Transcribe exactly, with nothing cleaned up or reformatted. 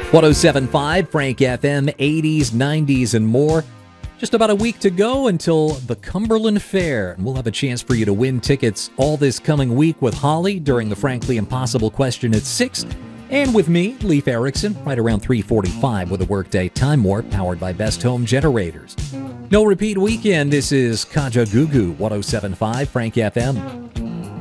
one oh seven point five, Frank F M, eighties, nineties, and more. Just about a week to go until the Cumberland Fair. And we'll have a chance for you to win tickets all this coming week with Holly during the Frankly Impossible question at six. And with me, Leif Erickson, right around three forty-five with a Workday Time Warp powered by Best Home Generators. No repeat weekend. This is Kaja Gugu, one oh seven point five, Frank F M.